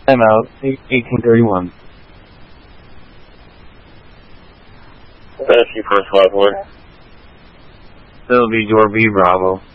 Timeout, 1831. Rescue first 5-4. Sylvie Jorby Bravo.